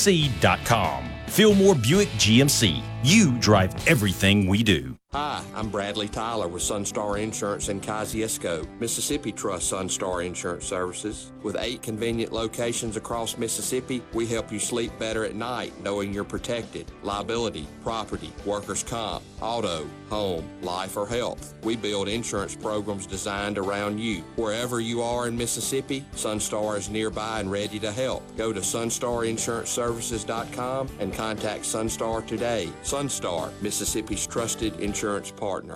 GMC.com. Fillmore Buick GMC. You drive everything we do. Hi, I'm Bradley Tyler with Sunstar Insurance in Kosciuszko. Mississippi trusts Sunstar Insurance Services. With 8 convenient locations across Mississippi, we help you sleep better at night knowing you're protected. Liability, property, workers' comp, auto, home, life, or health. We build insurance programs designed around you. Wherever you are in Mississippi, Sunstar is nearby and ready to help. Go to sunstarinsuranceservices.com and contact Sunstar today. Sunstar, Mississippi's trusted insurance partner.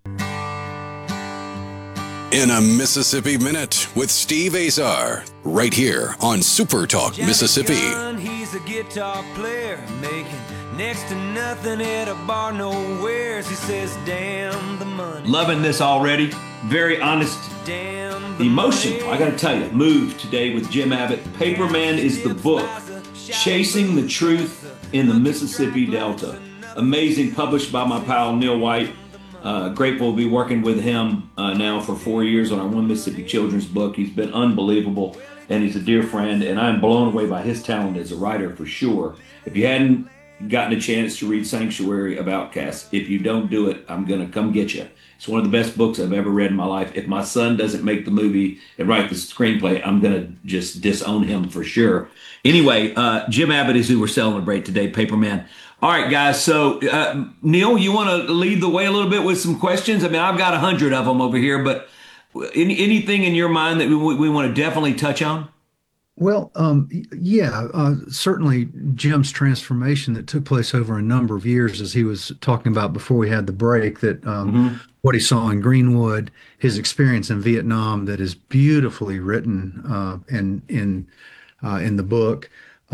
In a Mississippi Minute with Steve Azar, right here on Super Talk Mississippi. He's a guitar player making next to nothing at a bar nowhere. He says, damn the money. Loving this already. Very honest. Damn Emotional, I gotta tell you. Move today with Jim Abbott. Paperman is the book. Chasing the Truth in the Mississippi Delta. Amazing, published by my pal Neil White. Grateful to be working with him now for 4 years on our One Mississippi Children's book. He's been unbelievable, and he's a dear friend, and I'm blown away by his talent as a writer for sure. If you hadn't gotten a chance to read Sanctuary of Outcasts, if you don't do it, I'm going to come get you. It's one of the best books I've ever read in my life. If my son doesn't make the movie and write the screenplay, I'm going to just disown him for sure. Anyway, Jim Abbott is who we're celebrating today, Paperman. All right, guys. So, Neil, you want to lead the way a little bit with some questions? I mean, I've got 100 of them over here, but anything in your mind that we want to definitely touch on? Well, certainly Jim's transformation that took place over a number of years, as he was talking about before we had the break, that what he saw in Greenwood, his experience in Vietnam that is beautifully written in the book,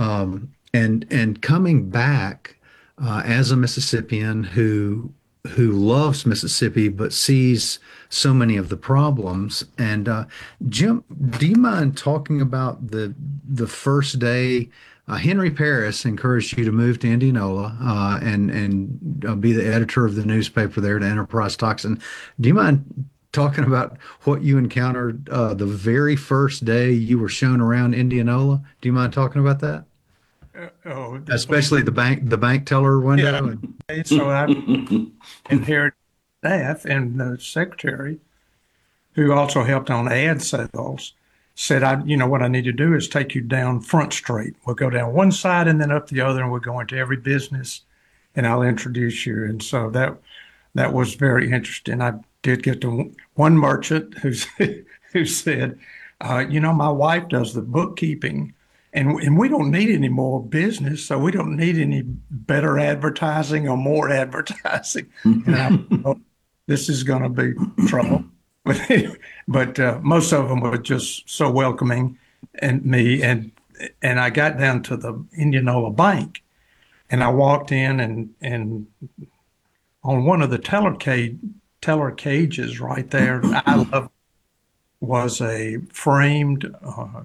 and coming back as a Mississippian who loves Mississippi but sees so many of the problems. And Jim, do you mind talking about the first day? Henry Paris encouraged you to move to Indianola and be the editor of the newspaper there at Enterprise Tocsin. Do you mind talking about what you encountered the very first day you were shown around Indianola? Do you mind talking about that? Especially the bank teller window. Yeah. So I inherited staff, and the secretary, who also helped on ad sales, said, what I need to do is take you down Front Street. We'll go down one side and then up the other, and we'll go into every business, and I'll introduce you. And so that was very interesting. I did get to one merchant who said, my wife does the bookkeeping. And we don't need any more business, so we don't need any better advertising or more advertising. And I thought, this is going to be trouble. But most of them were just so welcoming, and I got down to the Indianola Bank, and I walked in, and on one of the teller cages right there, was a framed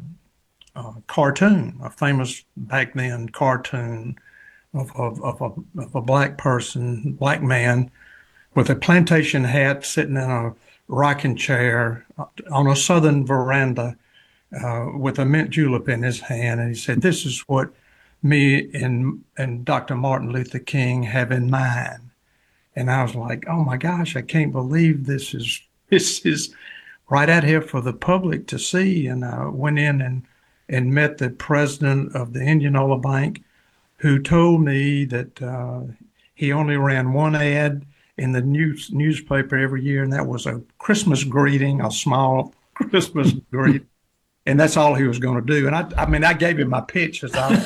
cartoon, a famous back then cartoon of a black man with a plantation hat sitting in a rocking chair on a southern veranda with a mint julep in his hand. And he said, "This is what me and Dr. Martin Luther King have in mind." And I was like, oh my gosh, I can't believe this is right out here for the public to see. And I went in and met the president of the Indianola Bank, who told me that he only ran one ad in the newspaper every year, and that was a Christmas greeting, a small Christmas greeting, and that's all he was going to do. And I gave him my pitch as I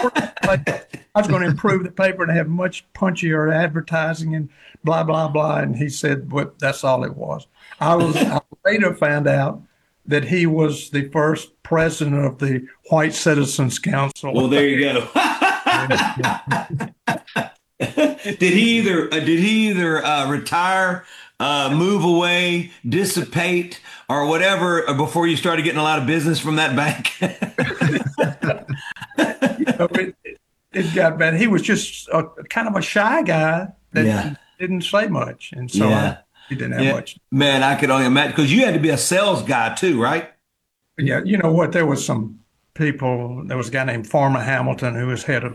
was going to improve the paper and have much punchier advertising and blah, blah, blah. And he said, well, that's all it was. I later found out that he was the first president of the White Citizens Council. Well, there you go. Did he either retire, move away, dissipate, or whatever before you started getting a lot of business from that bank? It got bad. He was just kind of a shy guy that didn't say much, and so he didn't have much. Man, I could only imagine, because you had to be a sales guy too, right? Yeah, you know what? There was some people. There was a guy named Farmer Hamilton who was head of